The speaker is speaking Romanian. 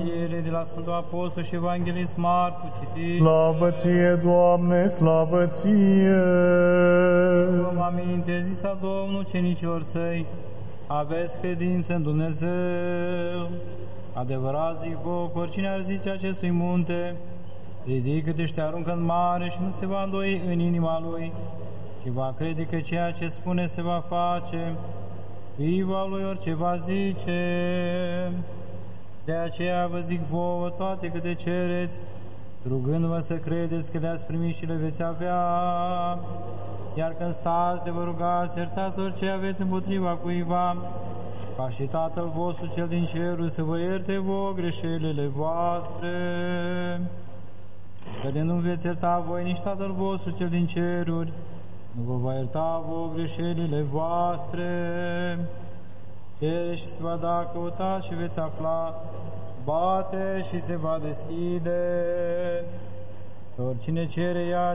Evanghelie de la Sfântul Apostol și Evanghelist Marcu, citit. Slavă ție, Doamne, slavă ție! Luăm aminte, zisa Domnul cenicilor săi, aveți credință în Dumnezeu. Adevărat zic vouă, oricine ar zice acestui munte, ridică-te și te aruncă în mare și nu se va îndoi în inima lui, ci va crede că ceea ce spune se va face, viva lui orice va zice. De aceea vă zic vouă toate câte cereți, rugându-vă să credeți că le-ați primit și le veți avea. Iar când stați de vă rugați, iertați orice aveți împotriva cuiva, ca și Tatăl vostru cel din ceruri să vă ierte vouă greșelile voastre. Că de nu veți ierta voi, nici Tatăl vostru cel din ceruri nu vă va ierta vouă greșelile voastre. Cereți și se va da, căutați și veți afla, bate și se va deschide. Oricine cere ia,